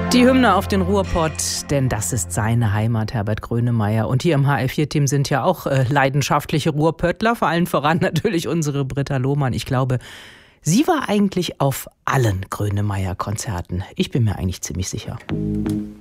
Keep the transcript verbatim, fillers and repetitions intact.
Die Hymne auf den Ruhrpott, denn das ist seine Heimat, Herbert Grönemeyer. Und hier im H R vier Team sind ja auch äh, leidenschaftliche Ruhrpöttler, vor allen voran natürlich unsere Britta Lohmann. Ich glaube, sie war eigentlich auf allen Grönemeyer-Konzerten. Ich bin mir eigentlich ziemlich sicher.